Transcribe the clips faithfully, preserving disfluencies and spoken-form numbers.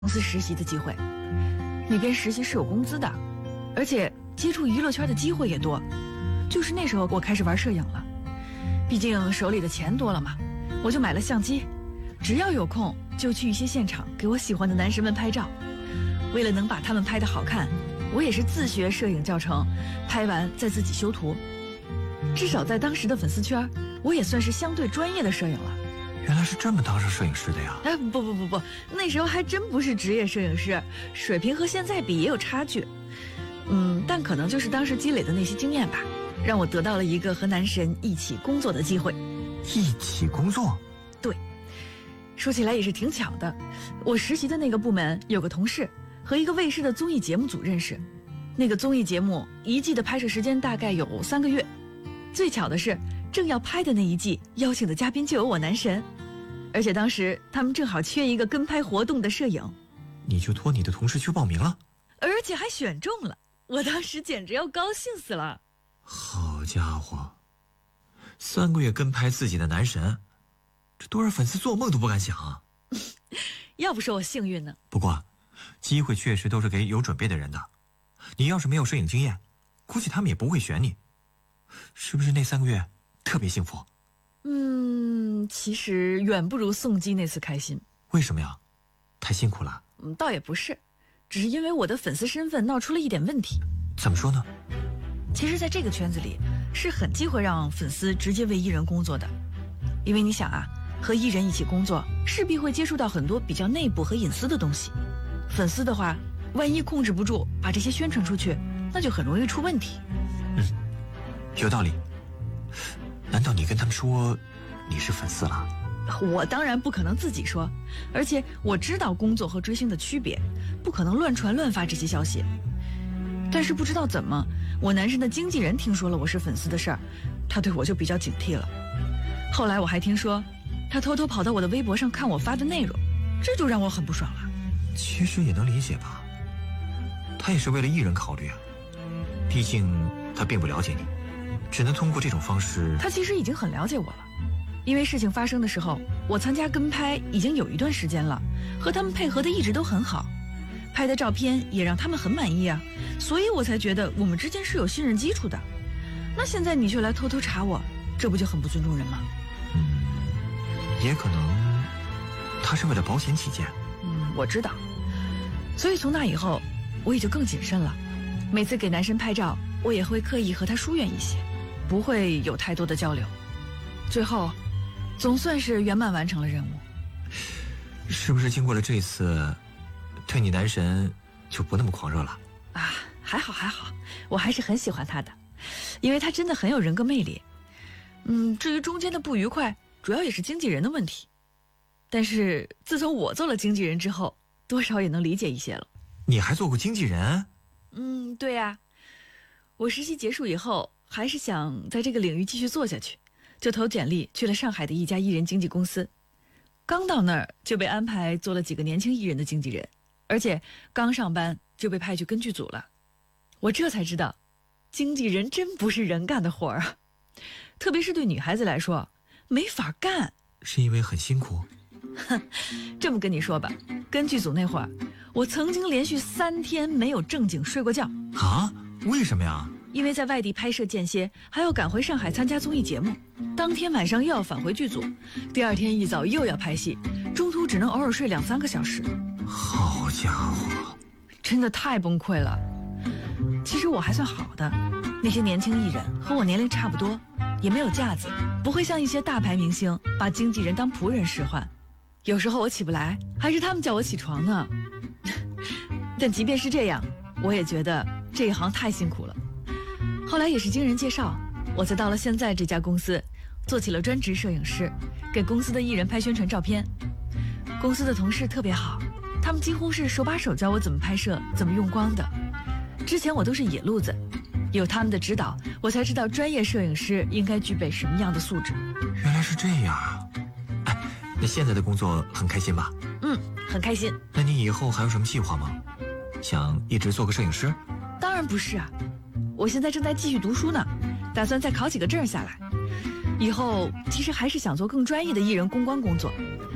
公司实习的机会，那边实习是有工资的，而且接触娱乐圈的机会也多。就是那时候我开始玩摄影了，毕竟手里的钱多了嘛，我就买了相机，只要有空就去一些现场给我喜欢的男神们拍照。为了能把他们拍得好看，我也是自学摄影教程，拍完再自己修图。至少在当时的粉丝圈，我也算是相对专业的摄影了。 原来是这么当上摄影师的呀！ 哎，不不不不，那时候还真不是职业摄影师，水平和现在比也有差距。嗯，但可能就是当时积累的那些经验吧，让我得到了一个和男神一起工作的机会。 一起工作？ 对，说起来也是挺巧的。我实习的那个部门有个同事和一个卫视的综艺节目组认识，那个综艺节目一季的拍摄时间大概有三个月。最巧的是，正要拍的那一季邀请的嘉宾就有我男神，而且当时他们正好缺一个跟拍活动的摄影， 你就托你的同事去报名了， 而且还选中了，我当时简直要高兴死了。 好家伙，三个月跟拍自己的男神，这多少粉丝做梦都不敢想啊！ 要不说我幸运呢。 不过机会确实都是给有准备的人的，你要是没有摄影经验，估计他们也不会选你。是不是那三个月特别幸福？ 嗯，其实远不如宋基那次开心。 为什么呀？太辛苦了？ 嗯，倒也不是，只是因为我的粉丝身份闹出了一点问题。 怎么说呢？ 其实在这个圈子里是很忌讳让粉丝直接为艺人工作的，因为你想啊，和艺人一起工作势必会接触到很多比较内部和隐私的东西，粉丝的话万一控制不住把这些宣传出去，那就很容易出问题。 嗯，有道理。难道你跟他们说你是粉丝了？ 我当然不可能自己说，而且我知道工作和追星的区别，不可能乱传乱发这些消息。但是不知道怎么，我男神的经纪人听说了我是粉丝的事儿，他对我就比较警惕了。后来我还听说他偷偷跑到我的微博上看我发的内容，这就让我很不爽了。 其实也能理解吧，他也是为了艺人考虑啊，毕竟他并不了解你，只能通过这种方式。 他其实已经很了解我了，因为事情发生的时候，我参加跟拍已经有一段时间了，和他们配合的一直都很好，拍的照片也让他们很满意啊，所以我才觉得我们之间是有信任基础的。那现在你却来偷偷查我，这不就很不尊重人吗？ 嗯，也可能他是为了保险起见。 嗯，我知道，所以从那以后我也就更谨慎了，每次给男神拍照我也会刻意和他疏远一些，不会有太多的交流。最后总算是圆满完成了任务。 是不是经过了这次，对你男神就不那么狂热了啊？还好还好，我还是很喜欢他的，因为他真的很有人格魅力。嗯，至于中间的不愉快，主要也是经纪人的问题，但是自从我做了经纪人之后，多少也能理解一些了。 你还做过经纪人？ 嗯，对呀、啊，我实习结束以后还是想在这个领域继续做下去，就投简历去了上海的一家艺人经纪公司。刚到那儿就被安排做了几个年轻艺人的经纪人，而且刚上班就被派去跟剧组了。我这才知道，经纪人真不是人干的活儿啊，特别是对女孩子来说，没法干。 是因为很辛苦？ 哼，这么跟你说吧，跟剧组那会儿，我曾经连续三天没有正经睡过觉。 啊？为什么呀？ 因为在外地拍摄间歇，还要赶回上海参加综艺节目，当天晚上又要返回剧组，第二天一早又要拍戏，中途只能偶尔睡两三个小时。 好家伙， 真的太崩溃了。其实我还算好的，那些年轻艺人和我年龄差不多，也没有架子，不会像一些大牌明星把经纪人当仆人使唤。有时候我起不来，还是他们叫我起床呢。但即便是这样，我也觉得这一行太辛苦了。后来也是经人介绍，我才到了现在这家公司，做起了专职摄影师，给公司的艺人拍宣传照片。公司的同事特别好，他们几乎是手把手教我怎么拍摄，怎么用光的。之前我都是野路子，有他们的指导，我才知道专业摄影师应该具备什么样的素质。 原来是这样啊！哎，那现在的工作很开心吧？ 嗯，很开心。 那你以后还有什么计划吗？想一直做个摄影师？ 当然不是啊，我现在正在继续读书呢，打算再考几个证下来。以后其实还是想做更专业的艺人公关工作。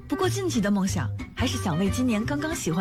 不过近期的梦想还是想为今年刚刚喜欢